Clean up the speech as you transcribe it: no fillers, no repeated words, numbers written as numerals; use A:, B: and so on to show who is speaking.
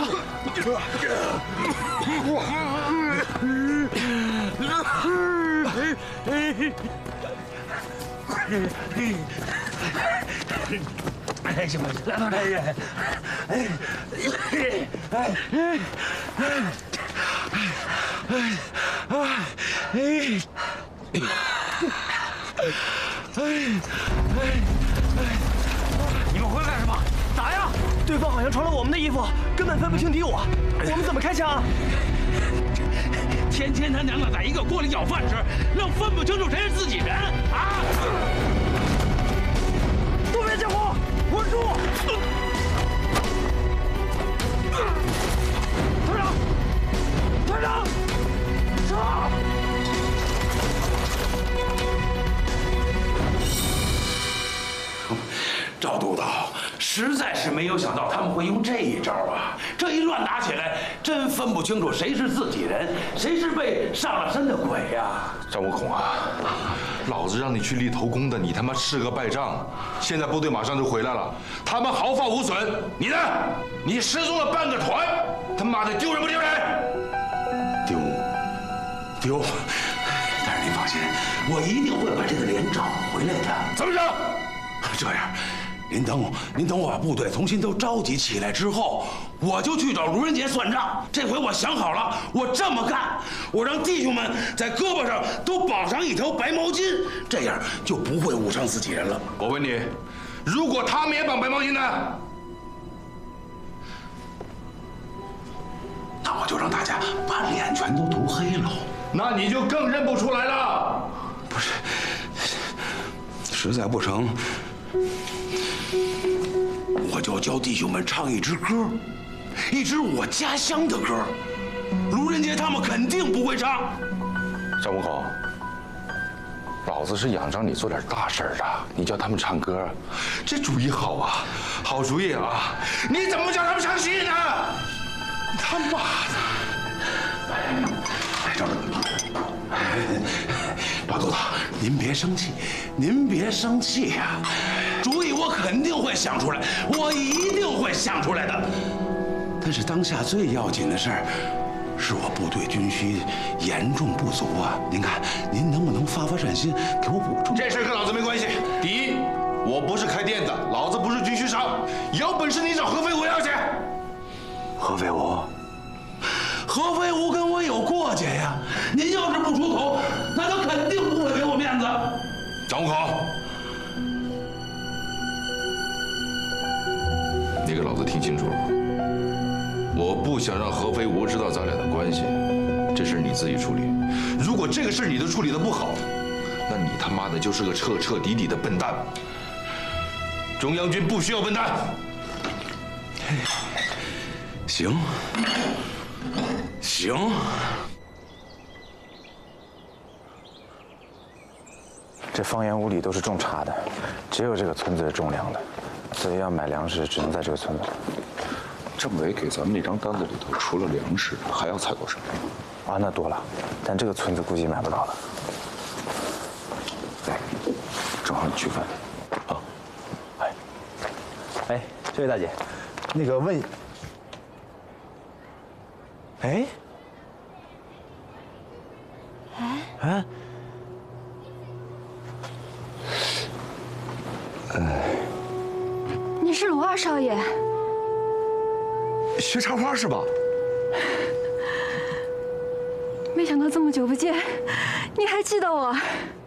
A: 哎，行吧，来吧，来人，你们回来干什么？打呀！
B: 对方好像穿了我们的衣服，根本分不清敌我，我们怎么开枪？
A: 天天他娘的在一个锅里舀饭吃，愣分不清楚谁是自己人啊！
B: 东边见火，稳住！团长，团长，杀！
C: 赵督导，实在是没有想到他们会用这一招啊！这一乱打起来，真分不清楚谁是自己人，谁是被上了身的鬼呀！
D: 张无孔啊，老子让你去立头功的，你他妈是个败仗！现在部队马上就回来了，他们毫发无损，你呢？你失踪了半个团，他妈的丢人不丢人？
C: 丢！但是您放心，我一定会把这个脸找回来的。
D: 怎么着？
C: 这样，您等我把部队重新都召集起来之后，我就去找卢仁杰算账。这回我想好了，我这么干，我让弟兄们在胳膊上都绑上一条白毛巾，这样就不会误伤自己人了。
D: 我问你，如果他们也绑白毛巾呢？
C: 那我就让大家把脸全都涂黑了。
D: 那你就更认不出来了。
C: 不是，实在不成，我就教弟兄们唱一支歌，一支我家乡的歌。卢仁杰他们肯定不会唱。
D: 张无孔，老子是仰仗你做点大事的，你叫他们唱歌，这主意好啊，好主意啊！你怎么不叫他们唱戏呢？他妈的！
C: 赵督导，您别生气，您别生气呀！主意我肯定会想出来，我一定会想出来的。但是当下最要紧的事儿，是我部队军需严重不足啊！您看，您能不能发善心，给我补充？
D: 这事跟老子没关系。第一，我不是开店的，老子不是军需商，有本事你找合肥武要去。
C: 合肥武。合肥武跟我有过节呀！您要是不出口，那他肯定不会给我面子。
D: 张无孔，你给老子听清楚了，我不想让合肥武知道咱俩的关系，这事你自己处理。如果这个事你都处理得不好，那你他妈的就是个彻彻底底的笨蛋。中央军不需要笨蛋。
C: 行。行，
E: 这方圆5里都是种茶的，只有这个村子是种粮的，所以要买粮食只能在这个村子里。
F: 政委给咱们那张单子里头，除了粮食，还要采购什么？
E: 啊，那多了，但这个村子估计买不到了。
F: 哎，正好你去饭。啊，
B: 哎，这位大姐，那个问，哎。啊！
G: 你是鲁二少爷，
F: 学插花是吧？
G: 没想到这么久不见，你还记得我。